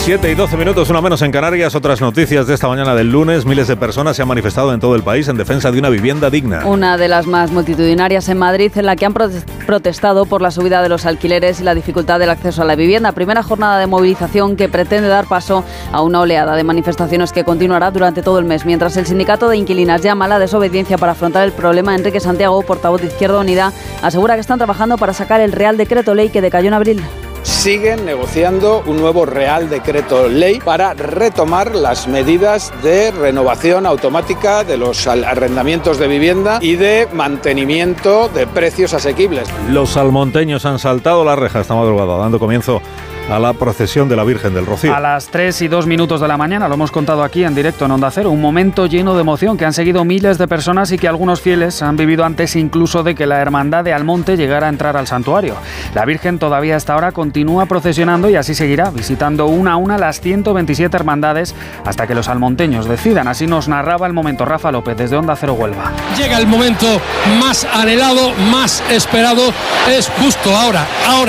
7:12, una menos en Canarias. Otras noticias de esta mañana del lunes. Miles de personas se han manifestado en todo el país en defensa de una vivienda digna. Una de las más multitudinarias en Madrid, en la que han protestado por la subida de los alquileres y la dificultad del acceso a la vivienda. Primera jornada de movilización que pretende dar paso a una oleada de manifestaciones que continuará durante todo el mes. Mientras el sindicato de inquilinas llama a la desobediencia para afrontar el problema, Enrique Santiago, portavoz de Izquierda Unida, asegura que están trabajando para sacar el Real Decreto Ley que decayó en abril. Siguen negociando un nuevo Real Decreto Ley para retomar las medidas de renovación automática de los arrendamientos de vivienda y de mantenimiento de precios asequibles. Los salmonteños han saltado la reja esta madrugada, dando comienzo a la procesión de la Virgen del Rocío. A las 3:02 de la mañana, lo hemos contado aquí en directo en Onda Cero, un momento lleno de emoción que han seguido miles de personas y que algunos fieles han vivido antes incluso de que la Hermandad de Almonte llegara a entrar al santuario. La Virgen todavía hasta ahora continúa procesionando y así seguirá, visitando una a una las 127 hermandades hasta que los almonteños decidan. Así nos narraba el momento Rafa López desde Onda Cero Huelva. Llega el momento más anhelado, más esperado, es justo ahora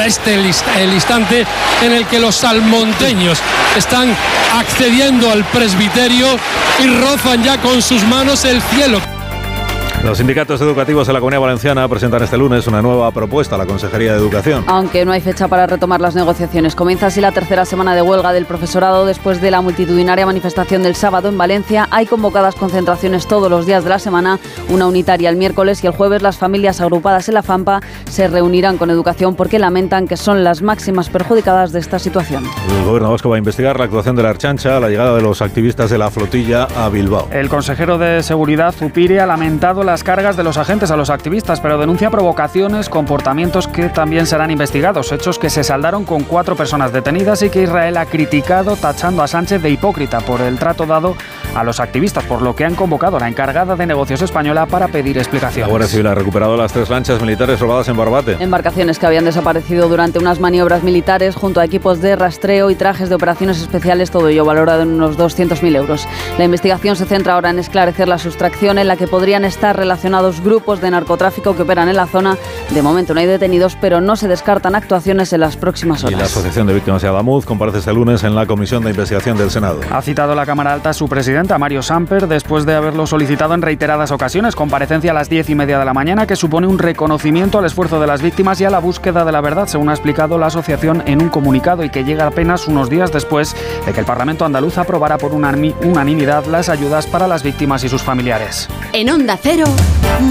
el instante en el que los salmonteños están accediendo al presbiterio y rozan ya con sus manos el cielo. Los sindicatos educativos de la Comunidad Valenciana presentan este lunes una nueva propuesta a la Consejería de Educación. Aunque no hay fecha para retomar las negociaciones, comienza así la tercera semana de huelga del profesorado después de la multitudinaria manifestación del sábado en Valencia. Hay convocadas concentraciones todos los días de la semana, una unitaria el miércoles y el jueves. Las familias agrupadas en la FAMPA se reunirán con Educación porque lamentan que son las máximas perjudicadas de esta situación. El Gobierno vasco va a investigar la actuación de la Ertzaintza, la llegada de los activistas de la flotilla a Bilbao. El consejero de Seguridad, Zupiri, ha lamentado las cargas de los agentes a los activistas, pero denuncia provocaciones, comportamientos que también serán investigados, hechos que se saldaron con 4 personas detenidas y que Israel ha criticado tachando a Sánchez de hipócrita por el trato dado a los activistas, por lo que han convocado a la encargada de negocios española para pedir explicaciones. La Guardia Civil ha recuperado las 3 lanchas militares robadas en Barbate. Embarcaciones que habían desaparecido durante unas maniobras militares junto a equipos de rastreo y trajes de operaciones especiales, todo ello valorado en unos 200.000 euros. La investigación se centra ahora en esclarecer la sustracción en la que podrían estar relacionados grupos de narcotráfico que operan en la zona. De momento no hay detenidos, pero no se descartan actuaciones en las próximas horas. Y la Asociación de Víctimas de Adamuz comparece este lunes en la Comisión de Investigación del Senado. Ha citado la Cámara Alta a su presidenta, Mario Samper, después de haberlo solicitado en reiteradas ocasiones. Comparecencia a las 10:30 de la mañana que supone un reconocimiento al esfuerzo de las víctimas y a la búsqueda de la verdad, según ha explicado la asociación en un comunicado, y que llega apenas unos días después de que el Parlamento andaluz aprobara por unanimidad las ayudas para las víctimas y sus familiares. En Onda Cero,